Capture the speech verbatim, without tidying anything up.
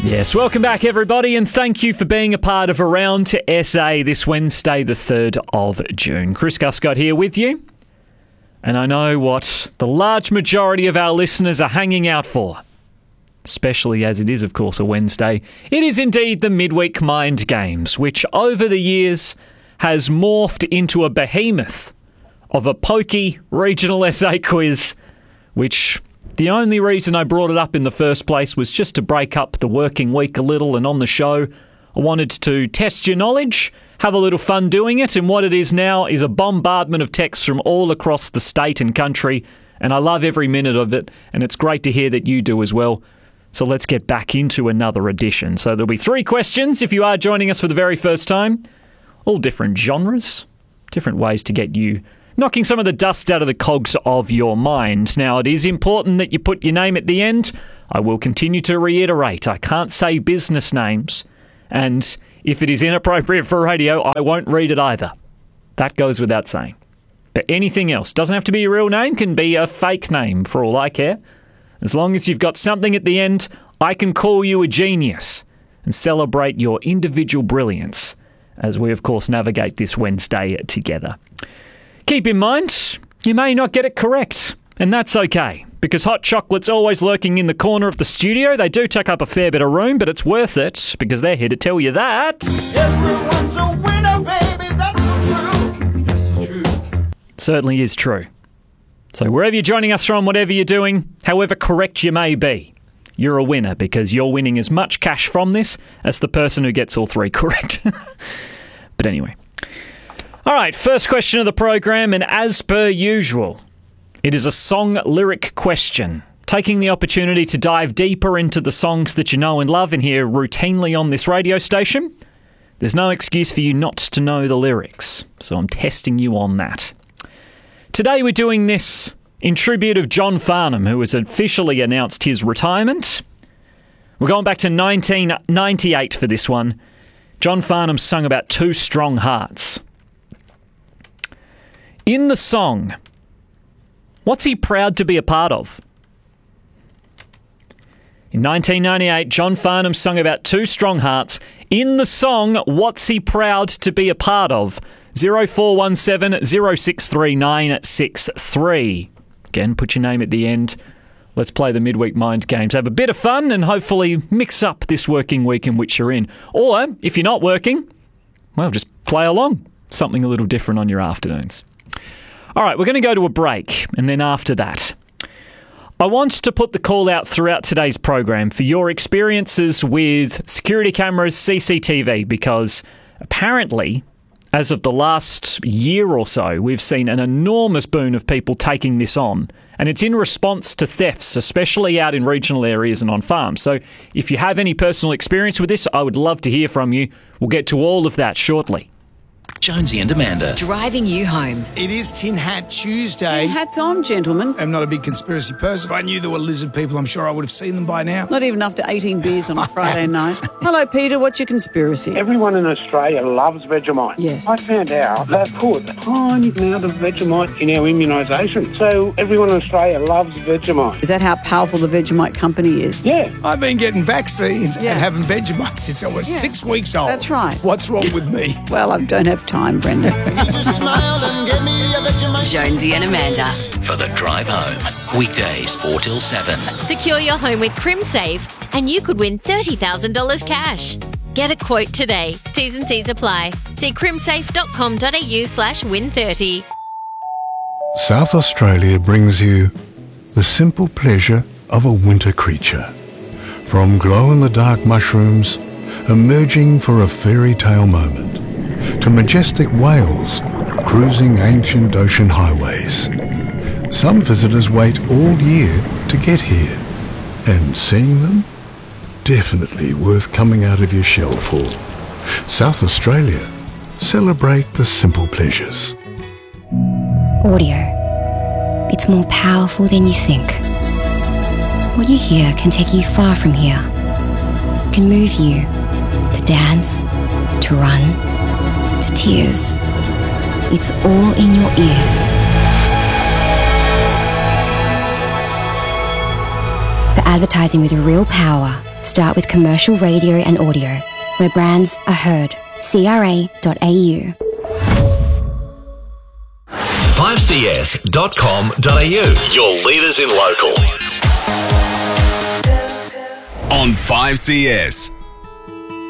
Yes, welcome back everybody, and thank you for being a part of Around to S A this Wednesday the third of June. Chris Guscott here with you, and I know what the large majority of our listeners are hanging out for, especially as it is of course a Wednesday. It is indeed the Midweek Mind Games, which over the years has morphed into a behemoth of a pokey regional S A quiz, which the only reason I brought it up in the first place was just to break up the working week a little, and on the show I wanted to test your knowledge, have a little fun doing it, and what it is now is a bombardment of texts from all across the state and country, and I love every minute of it, and it's great to hear that you do as well. So let's get back into another edition. So there'll be three questions if you are joining us for the very first time, all different genres, different ways to get you knocking some of the dust out of the cogs of your mind. Now, it is important that you put your name at the end. I will continue to reiterate, I can't say business names, and if it is inappropriate for radio, I won't read it either. That goes without saying. But anything else, doesn't have to be your real name, can be a fake name for all I care. As long as you've got something at the end, I can call you a genius and celebrate your individual brilliance as we, of course, navigate this Wednesday together. Keep in mind, you may not get it correct, and that's okay, because hot chocolate's always lurking in the corner of the studio. They do take up a fair bit of room, but it's worth it, because they're here to tell you that everyone's a winner, baby, that's the truth. That's the truth. Certainly is true. So wherever you're joining us from, whatever you're doing, however correct you may be, you're a winner, because you're winning as much cash from this as the person who gets all three correct. But anyway. All right, first question of the program, and as per usual, it is a song lyric question, taking the opportunity to dive deeper into the songs that you know and love and hear routinely on this radio station. There's no excuse for you not to know the lyrics, so I'm testing you on that. Today we're doing this in tribute of John Farnham, who has officially announced his retirement. We're going back to nineteen ninety-eight for this one. John Farnham sung about two strong hearts. In the song, what's he proud to be a part of? In nineteen ninety-eight, John Farnham sung about two strong hearts. In the song, what's he proud to be a part of? zero four one seven zero six three nine six three. Again, put your name at the end. Let's play the Midweek Mind Games. Have a bit of fun and hopefully mix up this working week in which you're in. Or, if you're not working, well, just play along. Something a little different on your afternoons. All right, we're going to go to a break, and then after that, I want to put the call out throughout today's program for your experiences with security cameras, C C T V, because apparently, as of the last year or so, we've seen an enormous boon of people taking this on, and it's in response to thefts, especially out in regional areas and on farms. So if you have any personal experience with this, I would love to hear from you. We'll get to all of that shortly. Jonesy and Amanda. Driving you home. It is Tin Hat Tuesday. Tin hats on, gentlemen. I'm not a big conspiracy person. If I knew there were lizard people, I'm sure I would have seen them by now. Not even after eighteen beers on a Friday night. Hello, Peter. What's your conspiracy? Everyone in Australia loves Vegemite. Yes. I found out they put a tiny amount of Vegemite in our immunisation. So everyone in Australia loves Vegemite. Is that how powerful the Vegemite company is? Yeah. I've been getting vaccines Yeah. and having Vegemite since I was Yeah. six weeks old. That's right. What's wrong with me? Well, I don't have time, Brendan. Jonesy and Amanda. For the drive home. Weekdays four till seven. Secure your home with CrimSafe and you could win thirty thousand dollars cash. Get a quote today. T's and C's apply. See crimsafe.com.au slash win 30. South Australia brings you the simple pleasure of a winter creature. From glow-in-the-dark mushrooms emerging for a fairy tale moment, to majestic whales cruising ancient ocean highways. Some visitors wait all year to get here, and seeing them, definitely worth coming out of your shell for. South Australia, celebrate the simple pleasures. Audio. It's more powerful than you think. What you hear can take you far from here. It can move you to dance, to run, to tears. It's all in your ears. For advertising with real power, start with commercial radio and audio, where brands are heard. C R A dot A U. five C S dot com dot A U. Your leaders in local. On five C S.